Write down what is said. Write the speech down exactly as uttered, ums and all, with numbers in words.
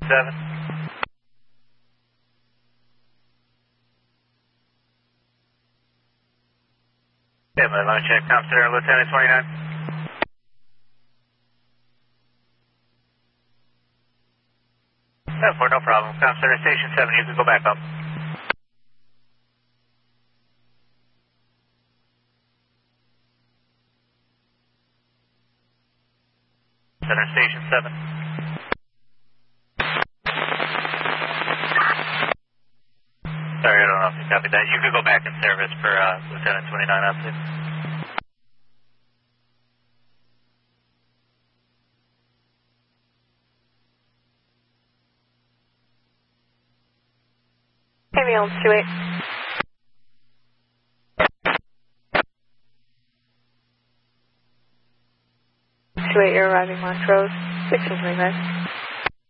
seven. Yeah, but let me check. Com Center, Lieutenant twenty-nine. ten four, no problem. Com Center, Station seven, you can go back up. Center, Station seven. Sorry, I don't know if you copied that. You could go back in service for uh, Lieutenant twenty-nine up there. Ambulance two eight. two eight, you're arriving Montrose, sixteen twenty-five.